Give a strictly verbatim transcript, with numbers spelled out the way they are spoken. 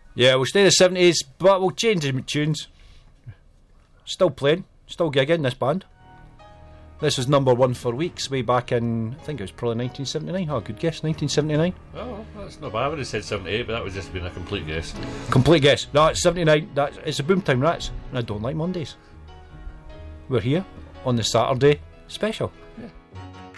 Yeah, we'll stay in the seventies, but we'll change the tunes. Still playing, still gigging, this band. This was number one for weeks, way back in, I think it was probably nineteen seventy-nine. Oh, good guess, nineteen seventy-nine. Oh, that's not bad. I would have said seventy-eight, but that was just been a complete guess. Complete guess. No, it's seventy-nine. That's, it's a Boomtown Rats, and I don't like Mondays. We're here on the Saturday special.